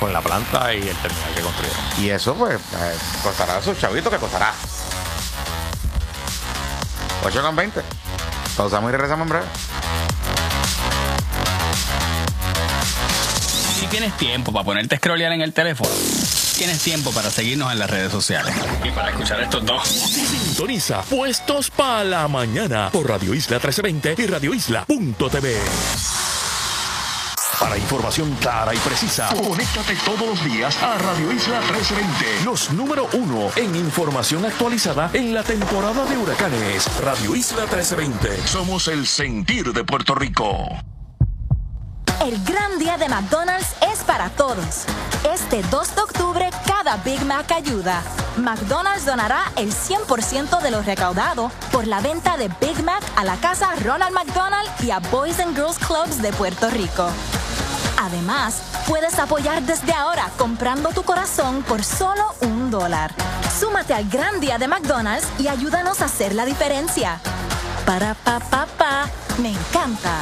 con la planta y el terminal que construyeron. Y eso pues costará sus chavitos, que costará 8,20. Pausamos y regresamos en breve. Si tienes tiempo para ponerte a scrollear en el teléfono, tienes tiempo para seguirnos en las redes sociales y para escuchar estos dos. Sintoniza Puestos para la Mañana por Radio Isla 1320 y radioisla.tv. Para información clara y precisa, conéctate todos los días a Radio Isla 1320. Los número 1 en información actualizada en la temporada de huracanes. Radio Isla 1320. Somos el sentir de Puerto Rico. El gran día de McDonald's es para todos. Este 2 de octubre, cada Big Mac ayuda. McDonald's donará el 100% de lo recaudado por la venta de Big Mac a la casa Ronald McDonald y a Boys and Girls Clubs de Puerto Rico. Además, puedes apoyar desde ahora comprando tu corazón por solo $1. Súmate al gran día de McDonald's y ayúdanos a hacer la diferencia. Para pa, me encanta.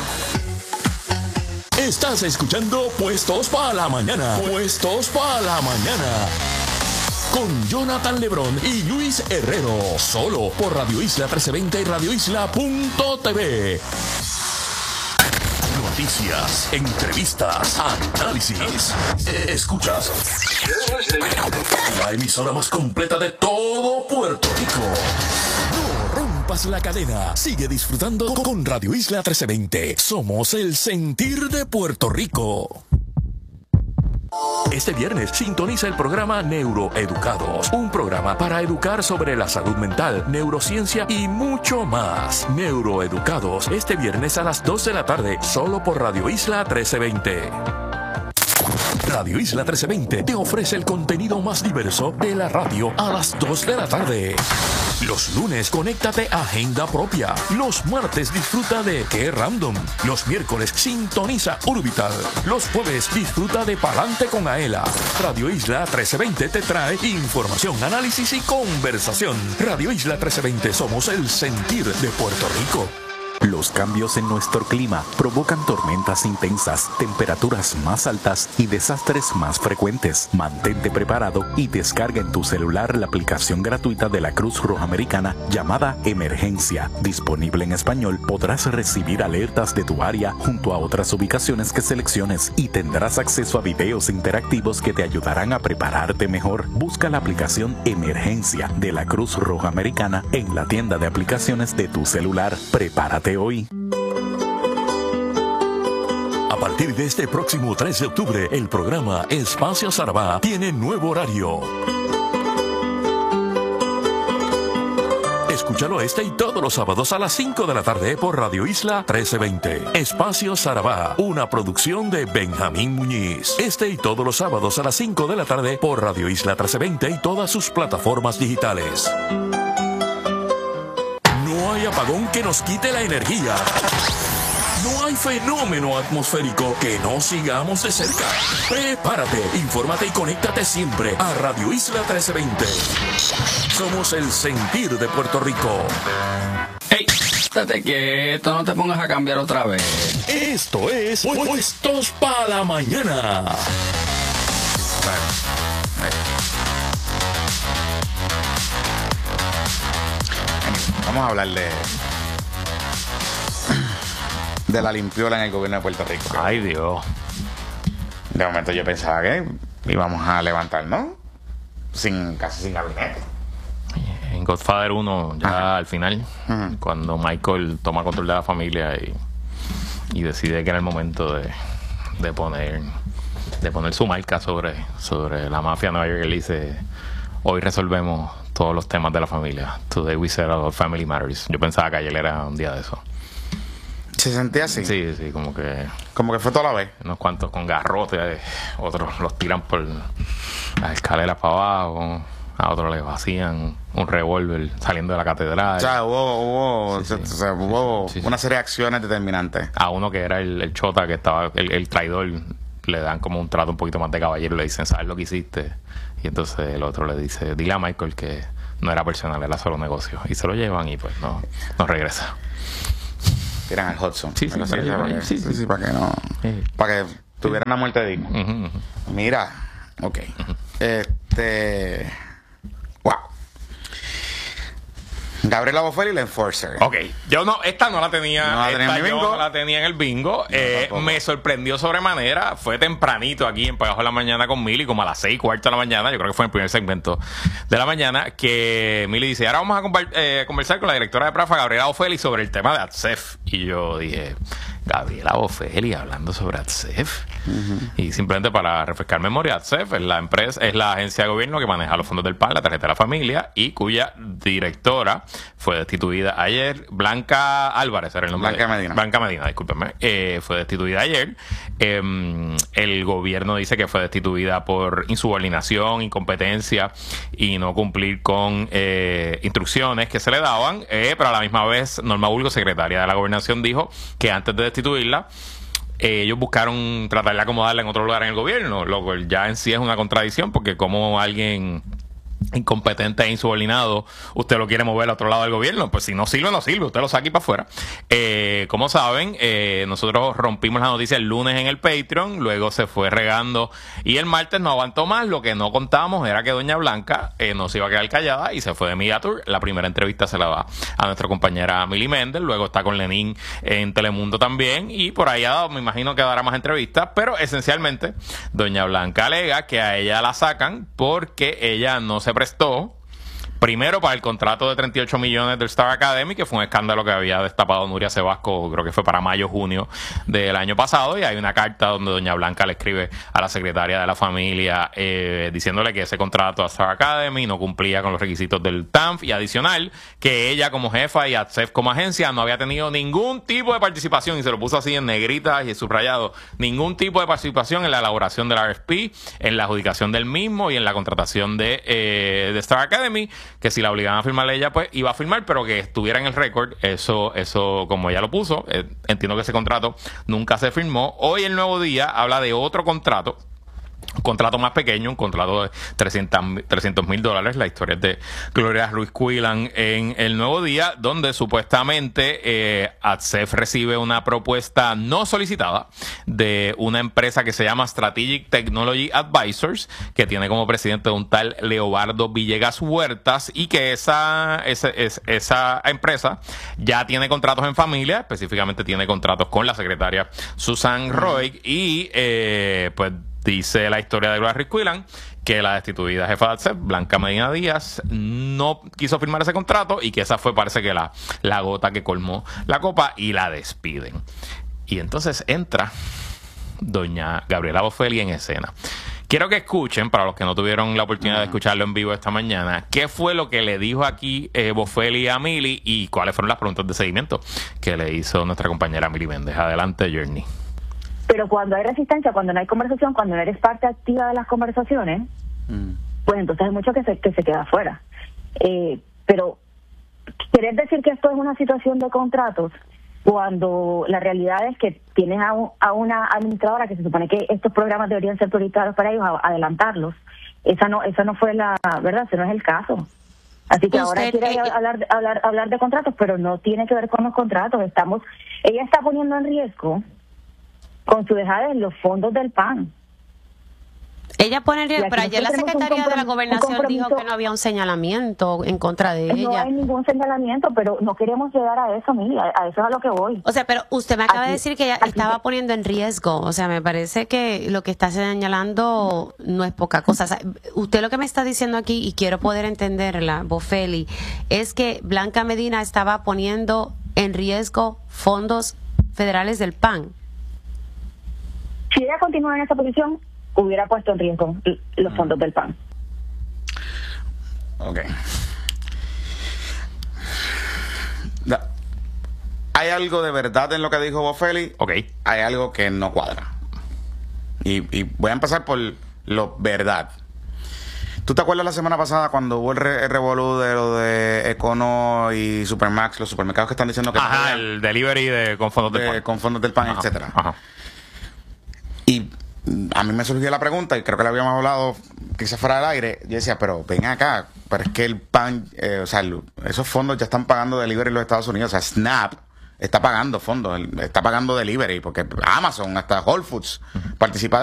Estás escuchando Puestos para la Mañana. Puestos para la Mañana. Con Jonathan Lebrón y Luis Herrero. Solo por Radio Isla 1320 y radioisla.tv. Noticias, entrevistas, análisis. Escuchas. La emisora más completa de todo Puerto Rico. No rompas la cadena. Sigue disfrutando con Radio Isla 1320. Somos el sentir de Puerto Rico. Este viernes sintoniza el programa Neuroeducados, un programa para educar sobre la salud mental, neurociencia y mucho más. Neuroeducados, este viernes a las 2 de la tarde, solo por Radio Isla 1320. Radio Isla 1320 te ofrece el contenido más diverso de la radio a las 2 de la tarde. Los lunes, conéctate a Agenda Propia. Los martes, disfruta de Qué Random. Los miércoles, sintoniza Orbital. Los jueves, disfruta de Palante con Aela. Radio Isla 1320 te trae información, análisis y conversación. Radio Isla 1320, somos el sentir de Puerto Rico. Los cambios en nuestro clima provocan tormentas intensas, temperaturas más altas y desastres más frecuentes. Mantente preparado y descarga en tu celular la aplicación gratuita de la Cruz Roja Americana llamada Emergencia. Disponible en español, podrás recibir alertas de tu área junto a otras ubicaciones que selecciones y tendrás acceso a videos interactivos que te ayudarán a prepararte mejor. Busca la aplicación Emergencia de la Cruz Roja Americana en la tienda de aplicaciones de tu celular. Prepárate hoy. A partir de este próximo 3 de octubre, el programa Espacio Sarabá tiene nuevo horario. Escúchalo este y todos los sábados a las 5 de la tarde por Radio Isla 1320. Espacio Sarabá, una producción de Benjamín Muñiz. Este y todos los sábados a las 5 de la tarde por Radio Isla 1320 y todas sus plataformas digitales. No hay apagón que nos quite la energía. No hay fenómeno atmosférico que no sigamos de cerca. Prepárate, infórmate y conéctate siempre a Radio Isla 1320. Somos el sentir de Puerto Rico. ¡Ey! Estate quieto, no te pongas a cambiar otra vez. Esto es Puestos para la Mañana. Vamos a hablar de la limpiola en el gobierno de Puerto Rico. Ay, Dios. De momento yo pensaba que íbamos a levantarnos casi sin gabinete. En Godfather 1, ya al final, cuando Michael toma control de la familia y decide que era el momento de poner su marca sobre la mafia de Nueva York, él dice: hoy resolvemos todos los temas de la familia. Today we settle our family matters. Yo pensaba que ayer era un día de eso. ¿Se sentía así? Sí, como que fue toda la vez. Unos cuantos con garrotes, otros los tiran por las escaleras para abajo, a otros les vacían un revólver saliendo de la catedral. O sea, hubo Sí. una serie de acciones determinantes. A uno que era el chota, que estaba el traidor, le dan como un trato un poquito más de caballero, le dicen: ¿sabes lo que hiciste? Y entonces el otro le dice: dile a Michael que no era personal, era solo negocio. Y se lo llevan y pues no regresa. Tiran al Hudson. Sí, para que no... Sí. Para que tuvieran una muerte digna. Mira, Ok. Wow. Gabriela Boffelli, la Enforcer. Ok, yo no, esta no la tenía. No la tenía en mi bingo. Yo no la tenía en el bingo. Me sorprendió sobremanera. Fue tempranito aquí en Pagajo de la Mañana con Mili, como a las 6:15 de la mañana. Yo creo que fue el primer segmento de la mañana. Que Mili dice: ahora vamos a conversar con la directora de PRAFA, Gabriela Boffelli, sobre el tema de ATSEF. Y yo dije: Gabriela Boffelli hablando sobre ATSEF. Y simplemente para refrescar memoria, ATSEF es la empresa, es la agencia de gobierno que maneja los fondos del PAN, la tarjeta de la familia, y cuya directora fue destituida ayer. Blanca Álvarez era el nombre. Blanca Medina, discúlpenme. Fue destituida ayer. El gobierno dice que fue destituida por insubordinación, incompetencia y no cumplir con instrucciones que se le daban. Pero a la misma vez, Norma Burgos, secretaria de la Gobernación, dijo que antes de destituirla, ellos buscaron tratar de acomodarla en otro lugar en el gobierno, lo cual ya en sí es una contradicción, porque como alguien incompetente e insubordinado usted lo quiere mover al otro lado del gobierno, pues si no sirve, no sirve, usted lo saca y para afuera. Como saben, nosotros rompimos la noticia el lunes en el Patreon, luego se fue regando y el martes no aguantó más. Lo que no contábamos era que doña Blanca no se iba a quedar callada y se fue de Media Tour. La primera entrevista se la da a nuestra compañera Mili Méndez, luego está con Lenín en Telemundo también, y por ahí me imagino que dará más entrevistas, pero esencialmente doña Blanca alega que a ella la sacan porque ella no se prestó primero para el contrato de 38 millones del Star Academy, que fue un escándalo que había destapado Nuria Sebasco, creo que fue para mayo-junio del año pasado, y hay una carta donde doña Blanca le escribe a la secretaria de la familia diciéndole que ese contrato a Star Academy no cumplía con los requisitos del TANF, y adicional que ella como jefa y ATSEF como agencia no había tenido ningún tipo de participación, y se lo puso así en negritas y subrayado, ningún tipo de participación en la elaboración del RFP, en la adjudicación del mismo y en la contratación de Star Academy, que si la obligaban a firmarle ella, pues iba a firmar, pero que estuviera en el récord. Eso como ella lo puso, entiendo que ese contrato nunca se firmó. Hoy el Nuevo Día habla de otro contrato, un contrato más pequeño, un contrato de $300,000. La historia es de Gloria Ruiz Quilan en el Nuevo Día, donde supuestamente ATSEF recibe una propuesta no solicitada de una empresa que se llama Strategic Technology Advisors, que tiene como presidente un tal Leobardo Villegas Huertas, y que esa empresa ya tiene contratos en familia, específicamente tiene contratos con la secretaria Susan Roig, y pues dice la historia de Gloria Ruiz Quilan que la destituida jefa de ATSEF, Blanca Medina Díaz, no quiso firmar ese contrato, y que esa fue, parece que la gota que colmó la copa, y la despiden. Y entonces entra doña Gabriela Boffelli en escena. Quiero que escuchen, para los que no tuvieron la oportunidad de escucharlo en vivo esta mañana, qué fue lo que le dijo aquí Boffelli a Mili, y cuáles fueron las preguntas de seguimiento que le hizo nuestra compañera Mili Méndez. Adelante, Journey. Pero cuando hay resistencia, cuando no hay conversación, cuando no eres parte activa de las conversaciones, pues entonces hay mucho que se queda afuera. Pero ¿quieres decir que esto es una situación de contratos cuando la realidad es que tienes a una administradora que se supone que estos programas deberían ser prioritarios para ellos, adelantarlos? Esa no fue la verdad, ese no es el caso. Así que ahora quiere hablar de contratos, pero no tiene que ver con los contratos. Ella está poniendo en riesgo con su dejada en los fondos del PAN. Ella pone en riesgo, pero ayer la secretaria de la Gobernación dijo que no había un señalamiento en contra de ella. No hay ningún señalamiento, pero no queremos llegar a eso, Mila, a eso es a lo que voy. O sea, pero usted me acaba de decir que ella estaba poniendo en riesgo. O sea, me parece que lo que está señalando no es poca cosa. O sea, usted lo que me está diciendo aquí, y quiero poder entenderla, Boffelli, es que Blanca Medina estaba poniendo en riesgo fondos federales del PAN. Si ella continúa en esa posición, hubiera puesto en riesgo los fondos del PAN. Ok. Hay algo de verdad en lo que dijo Boffelli. Ok. Hay algo que no cuadra. Y voy a empezar por lo verdad. ¿Tú te acuerdas la semana pasada cuando hubo el revolú de lo de Econo y Supermax, los supermercados que están diciendo que... Ajá, el delivery con fondos del PAN. Con fondos del PAN, ajá, etcétera. Ajá. Y a mí me surgió la pregunta, y creo que la habíamos hablado quizás fuera del aire. Yo decía, pero ven acá, pero es que el PAN, o sea, esos fondos ya están pagando delivery en los Estados Unidos. O sea, Snap está pagando fondos, está pagando delivery, porque Amazon, hasta Whole Foods participa